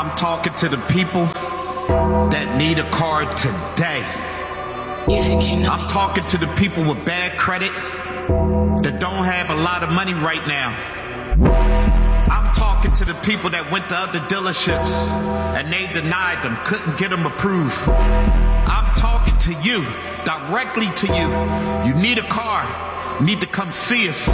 I'm talking to the people that need a car today. I'm talking to the people with bad credit that don't have a lot of money right now. I'm talking to the people that went to other dealerships and they denied them, couldn't get them approved. I'm talking to you, directly to you. You need a car, you need to come see us.